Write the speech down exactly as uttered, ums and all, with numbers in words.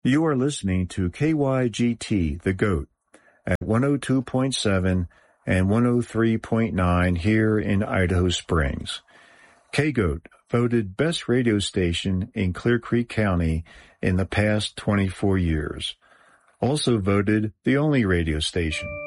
You are listening to K Y G T, The GOAT, at one oh two point seven and one oh three point nine here in Idaho Springs. K-GOAT voted best radio station in Clear Creek County in the past twenty-four years. Also voted the only radio station